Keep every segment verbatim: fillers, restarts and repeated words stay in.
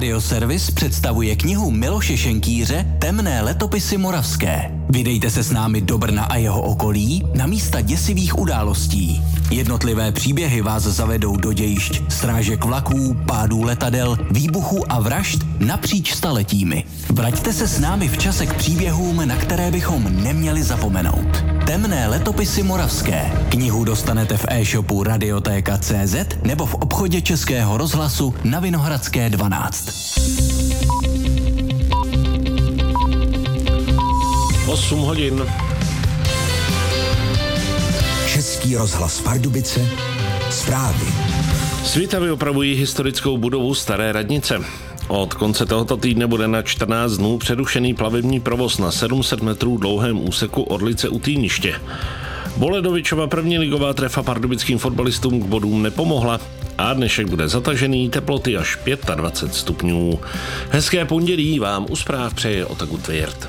Radioservis představuje knihu Miloše Šenkýře Temné letopisy moravské. Vydejte se s námi do Brna a jeho okolí na místa děsivých událostí. Jednotlivé příběhy vás zavedou do dějišť srážek vlaků, pádů letadel, výbuchů a vražd napříč staletími. Vraťte se s námi v čase k příběhům, na které bychom neměli zapomenout. Temné letopisy moravské. Knihu dostanete v e-shopu radiotéka tečka cé zet nebo v obchodě Českého rozhlasu na Vinohradské dvanáct. osm hodin. Český rozhlas Pardubice. Zprávy. Svitavy opravují historickou budovu Staré radnice. Od konce tohoto týdne bude na čtrnáct dnů přerušený plavební provoz na sedm set metrů dlouhém úseku Orlice u Týniště. Boledovičova první ligová trefa pardubickým fotbalistům k bodům nepomohla a dnešek bude zatažený, teploty až dvacet pět stupňů. Hezké pondělí vám u zpráv přeje Otaku Tvěrt.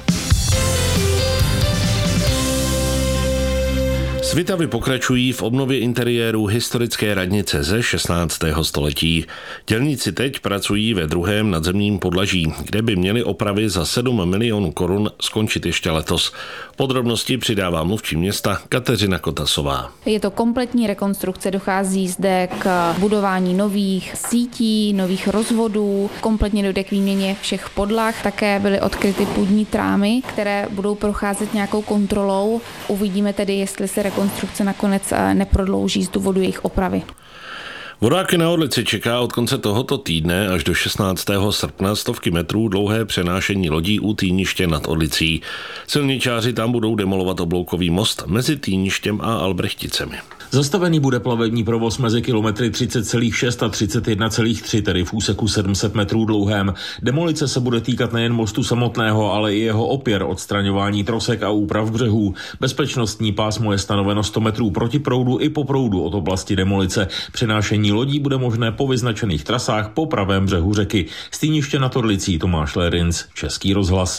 Svitavy pokračují v obnově interiéru historické radnice ze šestnáctého století. Dělníci teď pracují ve druhém nadzemním podlaží, kde by měly opravy za sedm milionů korun skončit ještě letos. Podrobnosti přidává mluvčí města Kateřina Kotasová. Je to kompletní rekonstrukce, dochází zde k budování nových sítí, nových rozvodů, kompletně dojde k výměně všech podlah, také byly odkryty půdní trámy, které budou procházet nějakou kontrolou. Uvidíme tedy, jestli se rekonstrukce nakonec neprodlouží z důvodu jejich opravy. Vodáky na Orlici čeká od konce tohoto týdne až do šestnáctého srpna stovky metrů dlouhé přenášení lodí u Týniště nad Orlicí. Silničáři tam budou demolovat obloukový most mezi Týništěm a Albrechticemi. Zastavený bude plavební provoz mezi kilometry třicet celá šest a třicet jedna celá tři, tedy v úseku sedm set metrů dlouhém. Demolice se bude týkat nejen mostu samotného, ale i jeho opěr, odstraňování trosek a úprav břehů. Bezpečnostní pásmo je stanoveno sto metrů proti proudu i po proudu od oblasti demolice. Přenášení lodí bude možné po vyznačených trasách po pravém břehu řeky. Z Týniště nad Orlicí Tomáš Lérinc, Český rozhlas.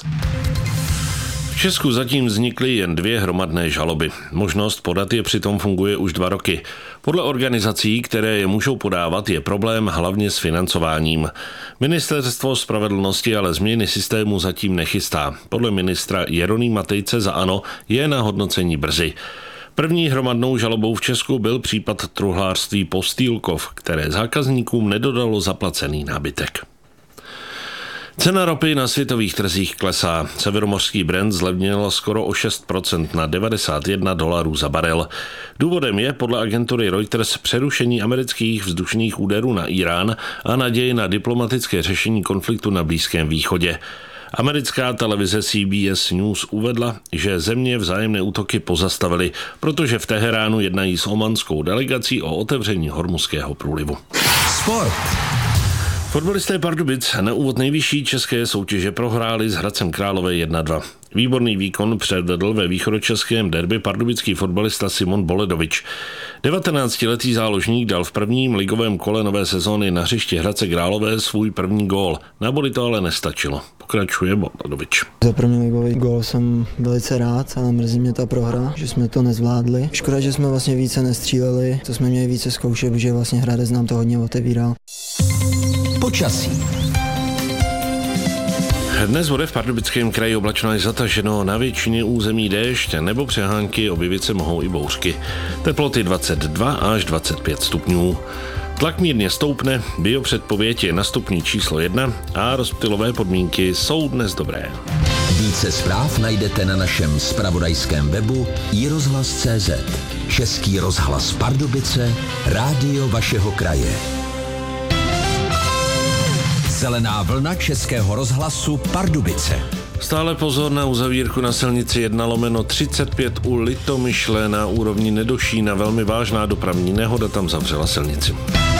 V Česku zatím vznikly jen dvě hromadné žaloby. Možnost podat je přitom funguje už dva roky. Podle organizací, které je můžou podávat, je problém hlavně s financováním. Ministerstvo spravedlnosti ale změny systému zatím nechystá. Podle ministra Jeronýma Tejce za ANO je na hodnocení brzy. První hromadnou žalobou v Česku byl případ truhlářství Postýlkov, které zákazníkům nedodalo zaplacený nábytek. Cena ropy na světových trzích klesá. Severomořský Brent zlevnil skoro o šest procent na devadesát jedna dolarů za barel. Důvodem je podle agentury Reuters přerušení amerických vzdušných úderů na Irán a naděje na diplomatické řešení konfliktu na Blízkém východě. Americká televize C B S News uvedla, že země vzájemné útoky pozastavily, protože v Teheránu jednají s omanskou delegací o otevření Hormuzského průlivu. Sport. Fotbalisté Pardubic na úvod nejvyšší české soutěže prohráli s Hradcem Králové jedna dva. Výborný výkon předvedl ve východočeském derby pardubický fotbalista Simon Boledovič. devatenáctiletý záložník dal v prvním ligovém kole nové sezóny na hřišti Hradce Králové svůj první gól. Na body to ale nestačilo. Pokračuje Boledovič. Za první ligový gól jsem velice rád, ale mrzí mě ta prohra, že jsme to nezvládli. Škoda, že jsme vlastně více nestříleli, to jsme měli více zkoušet, protože vlastně Hradec nám to hodně otevíral. Počasí. Dnes bude v Pardubickém kraji oblačno až zataženo, na většině území déšť nebo přehánky, objevit se mohou i bouřky. Teploty dvacet dva až dvacet pět stupňů. Tlak mírně stoupne, biopředpověď je na stupni číslo jedna a rozptylové podmínky jsou dnes dobré. Více zpráv najdete na našem zpravodajském webu i rozhlas tečka cé zet. Český rozhlas Pardubice, rádio vašeho kraje. Zelená vlna Českého rozhlasu Pardubice. Stále pozor na uzavírku na silnici jedna lomeno třicet pět u Litomyšle na úrovni Nedošína. Velmi vážná dopravní nehoda tam zavřela silnici.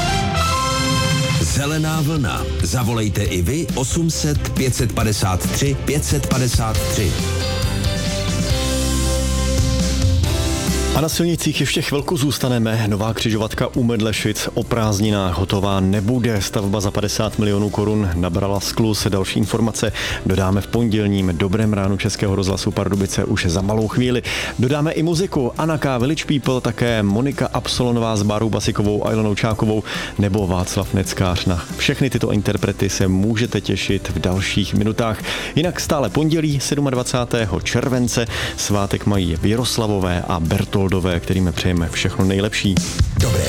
Zelená vlna. Zavolejte i vy osm set pět padesát tři pět padesát tři. A na silnicích ještě chvilku zůstaneme. Nová křižovatka u Medlešic o prázdninách hotová nebude. Stavba za padesát milionů korun nabrala skluz. Další informace dodáme v pondělním Dobrém ránu Českého rozhlasu Pardubice už za malou chvíli. Dodáme i muziku. Anna K. Village People, také Monika Absolonová s Bárou Basikovou, Ailenou Čákovou nebo Václav Neckář. Na všechny tyto interprety se můžete těšit v dalších minutách. Jinak stále pondělí dvacátého sedmého července. Svátek mají Věroslavové a Bertoldové, kterým přejeme všechno nejlepší. Dobré